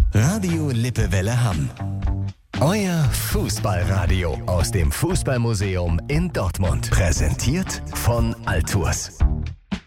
Radio Lippewelle Hamm. Euer Fußballradio aus dem Fußballmuseum in Dortmund. Präsentiert von Altours.